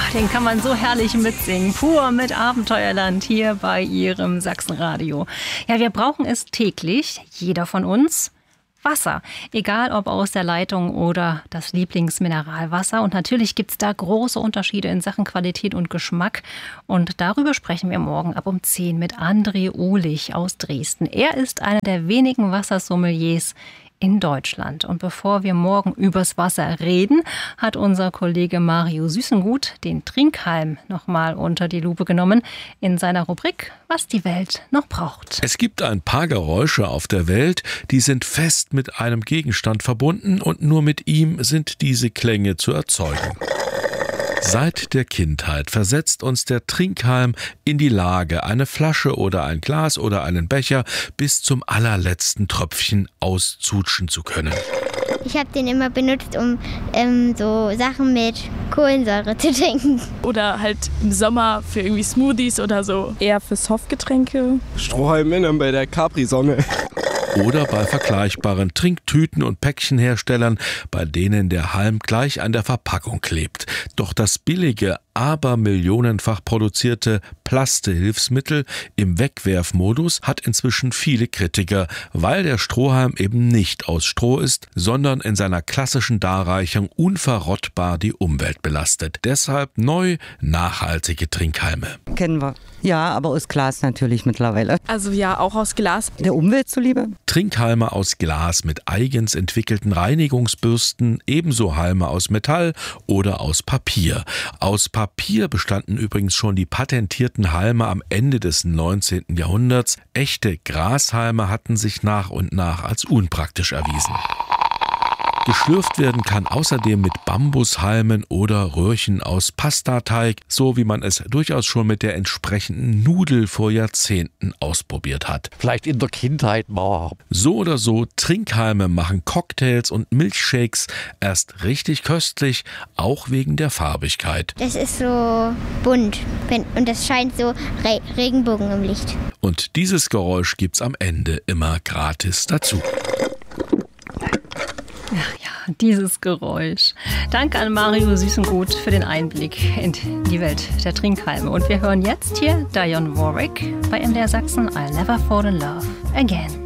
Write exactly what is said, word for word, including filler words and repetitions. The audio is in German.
den kann man so herrlich mitsingen. Pur mit Abenteuerland hier bei Ihrem Sachsenradio. Ja, wir brauchen es täglich, jeder von uns. Wasser, egal ob aus der Leitung oder das Lieblingsmineralwasser. Und natürlich gibt es da große Unterschiede in Sachen Qualität und Geschmack. Und darüber sprechen wir morgen ab um zehn mit André Ohlich aus Dresden. Er ist einer der wenigen Wassersommeliers in Deutschland. Und bevor wir morgen übers Wasser reden, hat unser Kollege Mario Süßengut den Trinkhalm nochmal unter die Lupe genommen in seiner Rubrik Was die Welt noch braucht. Es gibt ein paar Geräusche auf der Welt, die sind fest mit einem Gegenstand verbunden und nur mit ihm sind diese Klänge zu erzeugen. Seit der Kindheit versetzt uns der Trinkhalm in die Lage, eine Flasche oder ein Glas oder einen Becher bis zum allerletzten Tröpfchen auszutschen zu können. Ich habe den immer benutzt, um ähm, so Sachen mit Kohlensäure zu trinken. Oder halt im Sommer für irgendwie Smoothies oder so. Eher für Softgetränke. Strohhalme bei der Capri-Sonne. Oder bei vergleichbaren Trinktüten und Päckchenherstellern, bei denen der Halm gleich an der Verpackung klebt. Doch das billige, aber millionenfach produzierte Plastehilfsmittel im Wegwerfmodus hat inzwischen viele Kritiker, weil der Strohhalm eben nicht aus Stroh ist, sondern in seiner klassischen Darreichung unverrottbar die Umwelt belastet. Deshalb neu nachhaltige Trinkhalme. Kennen wir. Ja, aber aus Glas natürlich mittlerweile. Also ja, auch aus Glas. Der Umwelt zuliebe. Trinkhalme aus Glas mit eigens entwickelten Reinigungsbürsten, ebenso Halme aus Metall oder aus Papier. Aus Papier bestanden übrigens schon die patentierten Halme am Ende des neunzehnten Jahrhunderts. Echte Grashalme hatten sich nach und nach als unpraktisch erwiesen. Geschlürft werden kann außerdem mit Bambushalmen oder Röhrchen aus Pastateig, so wie man es durchaus schon mit der entsprechenden Nudel vor Jahrzehnten ausprobiert hat. Vielleicht in der Kindheit mal. So oder so, Trinkhalme machen Cocktails und Milchshakes erst richtig köstlich, auch wegen der Farbigkeit. Das ist so bunt und das scheint so Re- Regenbogen im Licht. Und dieses Geräusch gibt's am Ende immer gratis dazu. Ach ja, dieses Geräusch. Danke an Mario Süßengut für den Einblick in die Welt der Trinkhalme. Und wir hören jetzt hier Dionne Warwick bei M D R Sachsen I'll Never Fall in Love Again.